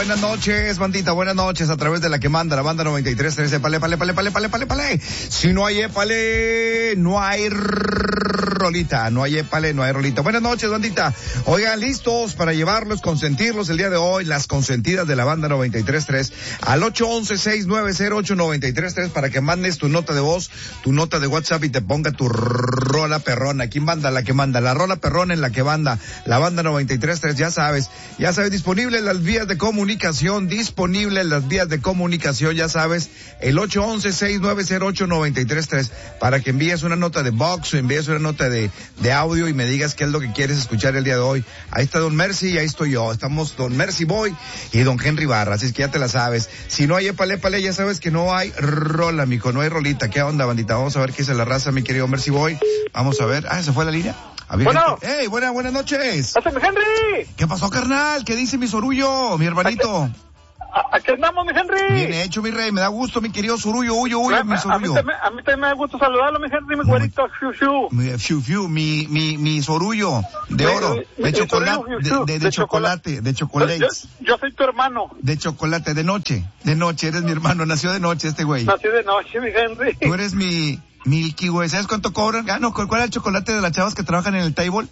Buenas noches, bandita, buenas noches, a través de la que manda, la banda 93.13, pale. Si no hay épale, no hay rolita, no hay épale, no hay rolita. Buenas noches, bandita. Oigan, listos para llevarlos, consentirlos el día de hoy, las consentidas de la banda 93.3, al 811-690-8933 para que mandes tu nota de voz, tu nota de WhatsApp y te ponga tu rola perrona. ¿Quién manda? La que manda, la rola perrona en la que manda, la banda 93.3, ya sabes, disponible en las vías de comunicación, ya sabes, el 811-690-8933 para que envíes una nota de box o envíes una nota de audio y me digas qué es lo que quieres escuchar el día de hoy. Ahí está Don Mercy y ahí estoy yo. Estamos Don Mercy Boy y Don Henry Barra, así es que ya te la sabes. Si no hay épale, ya sabes que no hay rola, mijo, no hay rolita. ¿Qué onda, bandita? Vamos a ver qué dice la raza, mi querido Mercy Boy. Vamos a ver. ¿Se fue la línea? Bueno. Hey, buenas noches. ¡Pásame, Henry! ¿Qué pasó, carnal? ¿Qué dice mi sorullo, mi hermanito? Aquí andamos, mi Henry. Bien hecho, mi rey. Me da gusto, mi querido sorullo. Uy, mi sorullo. A mí también me da gusto saludarlo, mi Henry, mi güerito. Mi sorullo de oro, de chocolate, de chocolate, de chocolate. Yo soy tu hermano. De chocolate, de noche, eres mi hermano. Nació de noche este güey. Nació de noche, mi Henry. Tú eres mi Milky Way. ¿Sabes cuánto cobran? ¿Cuál es el chocolate de las chavas que trabajan en el table?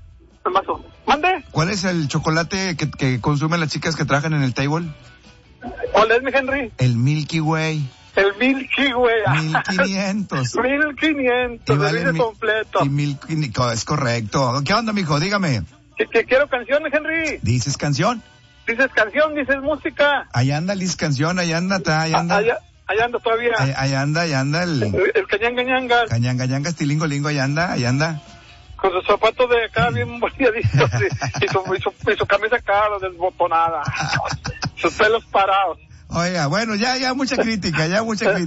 ¿Mande? ¿Cuál es el chocolate que consumen las chicas que trabajan en el table? ¿Cuál es, mi Henry? El Milky Way. El Milky Way. 1500. 1500, vale el completo. Es correcto. ¿Qué onda, mijo? Dígame. Que quiero canción, mi Henry. ¿Dices canción? Dices canción, dices música. Allá anda, dices canción, allá anda. Allá anda todavía. Allá anda el cañanga. Cañanga, estilingo, allá anda. Con sus zapatos de acá bien boleaditos y su camisa acá desbotonada. Sus pelos parados. Oiga, bueno, ya mucha crítica. Ya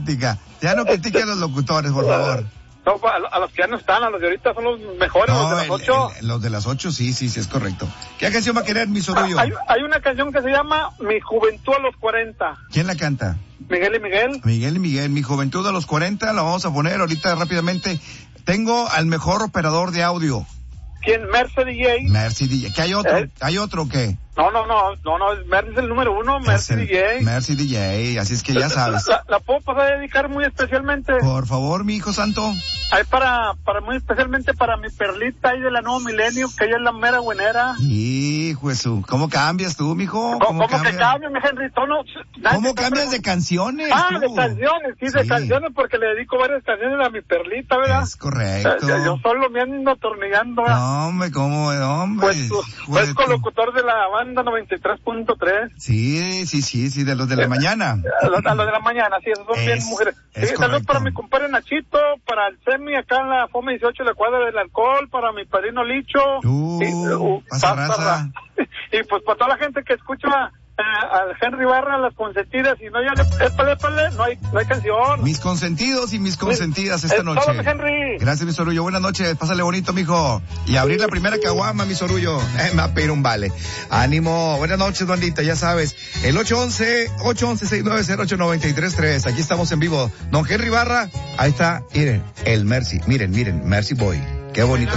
no critiquen a los locutores, por favor. No, a los que ya no están, a los de ahorita son los mejores, los de las 8. Los de las 8, sí, es correcto. ¿Qué canción va a querer, mi sorullo? Hay una canción que se llama Mi Juventud a los 40. ¿Quién la canta? Miguel y Miguel. Mi Juventud a los 40, la vamos a poner ahorita rápidamente. Tengo al mejor operador de audio. ¿Quién? Mercy DJ. ¿Qué hay otro? ¿Hay otro o qué? No, Mercy es el número 1, Mercy DJ. Mercy DJ, así es que ya sabes. ¿La puedo pasar a dedicar muy especialmente? Por favor, mi hijo santo. Ahí para muy especialmente para mi perlita ahí de la Nuevo Milenio, que ella es la mera buenera. Hijo Jesús, ¿cómo cambias tú, mijo? ¿Cómo que cambias, mi Henry? ¿Cómo cambias de canciones? De canciones, de canciones, porque le dedico varias canciones a mi perlita, ¿verdad? Es correcto. Yo solo me ando atornillando, ¿verdad? No, hombre, ¿cómo, hombre? Pues colocutor de la banda 93.3. Sí, de los de la mañana. A los de la mañana, sí, esos son bien mujeres. Saludos para mi compadre Nachito, para el Semi acá en la FOME 18, la cuadra del alcohol, para mi padrino Licho. Pasa raza. Y pues para toda la gente que escucha al Henry Barra, las consentidas, y no ya épale, no hay canción. Mis consentidos y mis consentidas esta noche. Todo, Henry. Gracias, mi sorullo. Buenas noches, pásale bonito, mijo. Y abrir la primera caguama, mi sorullo. Me va a pedir un vale. Ánimo. Buenas noches, bandita, ya sabes. El 811-690-8933. Aquí estamos en vivo. Don Henry Barra, ahí está, miren, el Mercy. Miren, Mercy Boy. Qué bonito.